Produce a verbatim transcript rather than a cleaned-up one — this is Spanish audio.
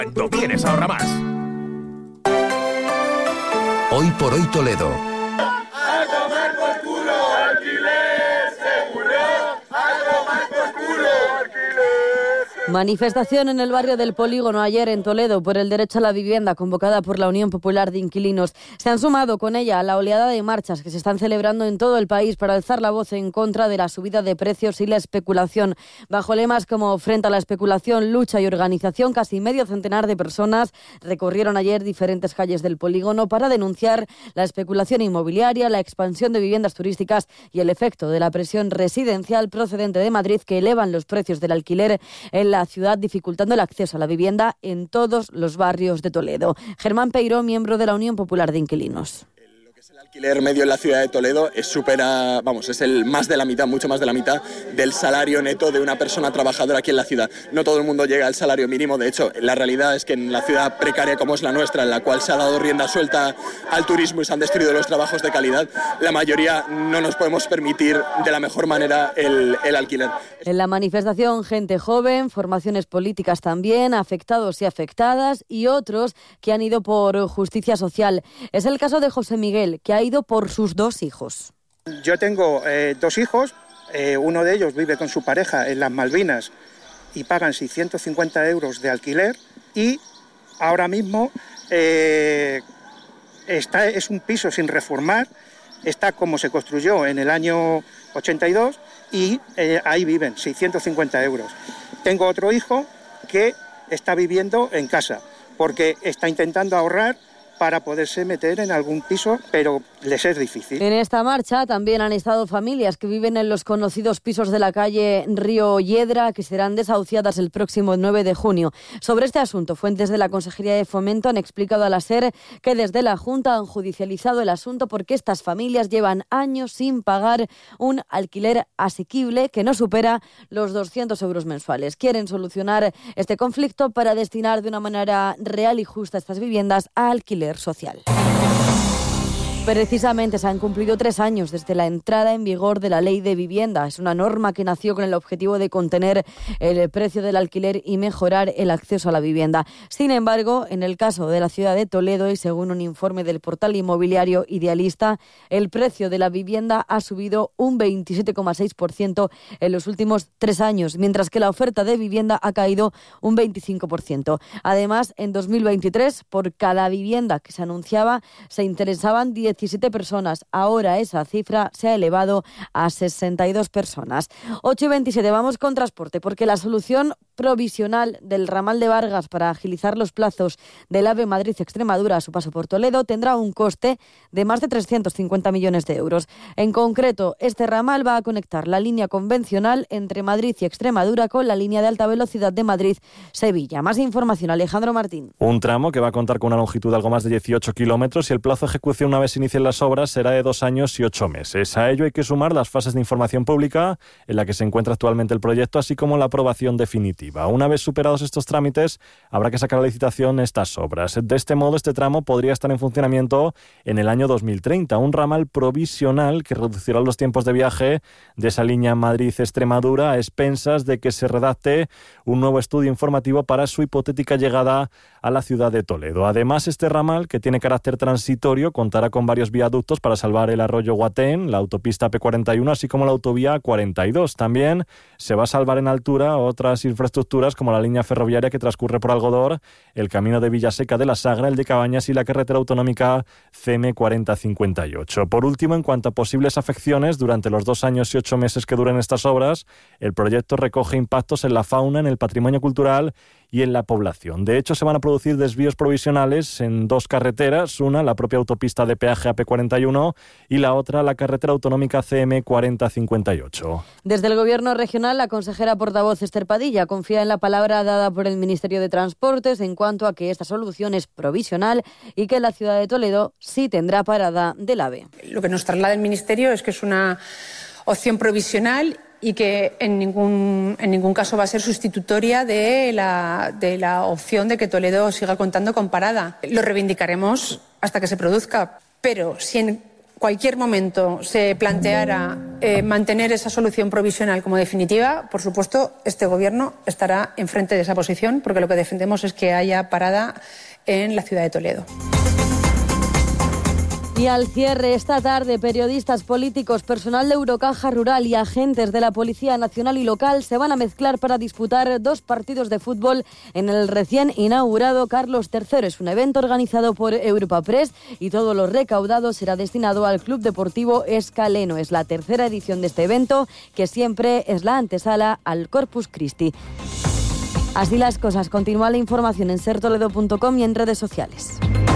Cuando vienes a Ahorramás. Hoy por hoy Toledo. A tomar por culo, alquiler seguro. A tomar por culo, alquiler seguro. Manifestación en el barrio del Polígono ayer en Toledo por el derecho a la vivienda convocada por la Unión Popular de Inquilinos. Se han sumado con ella a la oleada de marchas que se están celebrando en todo el país para alzar la voz en contra de la subida de precios y la especulación. Bajo lemas como frente a la especulación, lucha y organización, casi medio centenar de personas recorrieron ayer diferentes calles del Polígono para denunciar la especulación inmobiliaria, la expansión de viviendas turísticas y el efecto de la presión residencial procedente de Madrid que elevan los precios del alquiler en la ciudad, dificultando el acceso a la vivienda en todos los barrios de Toledo. Germán Peiró, miembro de la Unión Popular de Inquilinos. El alquiler medio en la ciudad de Toledo es supera, vamos, es el más de la mitad, mucho más de la mitad del salario neto de una persona trabajadora aquí en la ciudad. No todo el mundo llega al salario mínimo, de hecho, la realidad es que en la ciudad precaria como es la nuestra, en la cual se ha dado rienda suelta al turismo y se han destruido los trabajos de calidad, la mayoría no nos podemos permitir de la mejor manera el, el alquiler. En la manifestación, gente joven, formaciones políticas también, afectados y afectadas y otros que han ido por justicia social. Es el caso de José Miguel, que ha ido por sus dos hijos. Yo tengo eh, dos hijos, eh, uno de ellos vive con su pareja en las Malvinas y pagan seiscientos cincuenta euros de alquiler y ahora mismo eh, está, es un piso sin reformar, está como se construyó en el año ochenta y dos y eh, ahí viven seiscientos cincuenta euros. Tengo otro hijo que está viviendo en casa porque está intentando ahorrar para poderse meter en algún piso, pero les es difícil. En esta marcha también han estado familias que viven en los conocidos pisos de la calle Río Hiedra, que serán desahuciadas el próximo nueve de junio. Sobre este asunto, fuentes de la Consejería de Fomento han explicado a la SER que desde la Junta han judicializado el asunto porque estas familias llevan años sin pagar un alquiler asequible que no supera los doscientos euros mensuales. Quieren solucionar este conflicto para destinar de una manera real y justa estas viviendas a alquiler social. Precisamente se han cumplido tres años desde la entrada en vigor de la Ley de Vivienda. Es una norma que nació con el objetivo de contener el precio del alquiler y mejorar el acceso a la vivienda. Sin embargo, en el caso de la ciudad de Toledo y según un informe del portal inmobiliario Idealista, el precio de la vivienda ha subido un veintisiete coma seis por ciento en los últimos tres años, mientras que la oferta de vivienda ha caído un veinticinco por ciento. Además, en dos mil veintitrés, por cada vivienda que se anunciaba, se interesaban diecisiete personas. Ahora esa cifra se ha elevado a sesenta y dos personas. ocho y veintisiete, vamos con transporte, porque la solución provisional del ramal de Vargas para agilizar los plazos del AVE Madrid-Extremadura a su paso por Toledo tendrá un coste de más de trescientos cincuenta millones de euros. En concreto, este ramal va a conectar la línea convencional entre Madrid y Extremadura con la línea de alta velocidad de Madrid-Sevilla. Más información, Alejandro Martín. Un tramo que va a contar con una longitud de algo más de dieciocho kilómetros y el plazo de ejecución una vez inicien las obras será de dos años y ocho meses. A ello hay que sumar las fases de información pública en la que se encuentra actualmente el proyecto, así como la aprobación definitiva. Una vez superados estos trámites, habrá que sacar a licitación estas obras. De este modo, este tramo podría estar en funcionamiento en el año dos mil treinta. Un ramal provisional que reducirá los tiempos de viaje de esa línea Madrid-Extremadura a expensas de que se redacte un nuevo estudio informativo para su hipotética llegada a la ciudad de Toledo. Además, este ramal, que tiene carácter transitorio, contará con varios viaductos para salvar el arroyo Guatén, la autopista P cuarenta y uno, así como la autovía cuarenta y dos. También se va a salvar en altura otras infraestructuras como la línea ferroviaria que transcurre por Algodor, el camino de Villaseca de la Sagra, el de Cabañas y la carretera autonómica C M cuarenta cincuenta y ocho. Por último, en cuanto a posibles afecciones, durante los dos años y ocho meses que duren estas obras, el proyecto recoge impactos en la fauna, en el patrimonio cultural y en la población. De hecho, se van a producir desvíos provisionales en dos carreteras, una la propia autopista de peaje A P cuarenta y uno y la otra la carretera autonómica C M cuarenta cincuenta y ocho. Desde el Gobierno regional, la consejera portavoz Esther Padilla confía en la palabra dada por el Ministerio de Transportes en cuanto a que esta solución es provisional y que la ciudad de Toledo sí tendrá parada del AVE. Lo que nos traslada el Ministerio es que es una opción provisional y que en ningún, en ningún caso va a ser sustitutoria de la, de la opción de que Toledo siga contando con parada. Lo reivindicaremos hasta que se produzca, pero si en cualquier momento se planteara eh, mantener esa solución provisional como definitiva, por supuesto, este Gobierno estará enfrente de esa posición, porque lo que defendemos es que haya parada en la ciudad de Toledo. Y al cierre, esta tarde, periodistas, políticos, personal de Eurocaja Rural y agentes de la Policía Nacional y Local se van a mezclar para disputar dos partidos de fútbol en el recién inaugurado Carlos tercero. Es un evento organizado por Europa Press y todo lo recaudado será destinado al Club Deportivo Escaleno. Es la tercera edición de este evento, que siempre es la antesala al Corpus Christi. Así las cosas. Continúa la información en ser toledo punto com y en redes sociales.